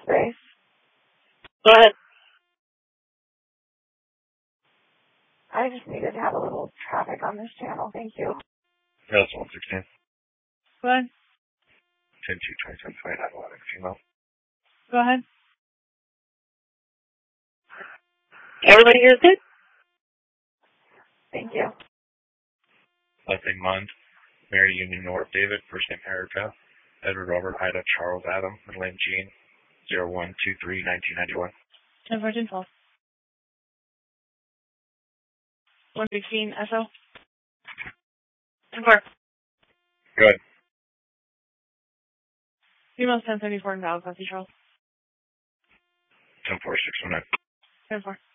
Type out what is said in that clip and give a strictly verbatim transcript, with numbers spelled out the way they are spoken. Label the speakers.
Speaker 1: space.
Speaker 2: Go ahead.
Speaker 1: I just needed to have a little traffic on this channel. Thank you.
Speaker 3: That's one sixteen.
Speaker 2: Go ahead.
Speaker 3: ten two twenty-seven twenty-nine eleven female.
Speaker 2: Go ahead. Everybody here is good?
Speaker 1: Thank you.
Speaker 3: Nothing Mund. Mary Union North David, first name Erica. Edward Robert Ida Charles Adam, middle name Jean. zero one two three nineteen ninety-one.
Speaker 2: ten fourteen twelve. one sixteen S O. ten four.
Speaker 3: Good.
Speaker 2: Female ten thirty-four in Valley, Charles.
Speaker 3: ten four six one nine.
Speaker 2: ten four.